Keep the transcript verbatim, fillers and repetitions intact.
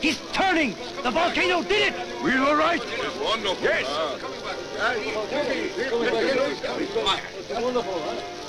He's turning! The volcano did it! We're all right? It's wonderful. Yes. Ah. It's wonderful, huh?